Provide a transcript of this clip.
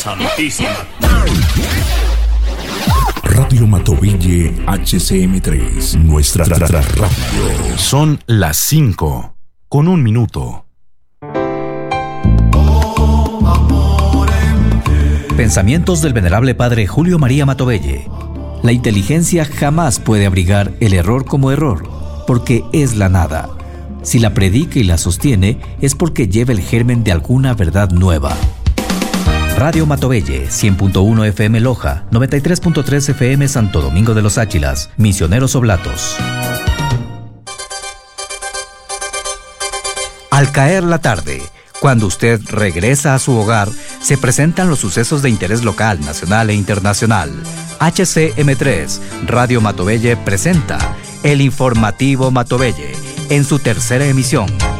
Santísima. Radio Matoville HCM3, nuestra radio. Son las 5, con 1 minuto. Pensamientos del venerable padre Julio María Matovelle. La inteligencia jamás puede abrigar el error como error, porque es la nada. Si la predica y la sostiene, es porque lleva el germen de alguna verdad nueva. Radio Matovelle, 100.1 FM Loja, 93.3 FM Santo Domingo de los Áchilas, Misioneros Oblatos. Al caer la tarde, cuando usted regresa a su hogar, se presentan los sucesos de interés local, nacional e internacional. HCM3, Radio Matovelle presenta el informativo Matovelle en su tercera emisión.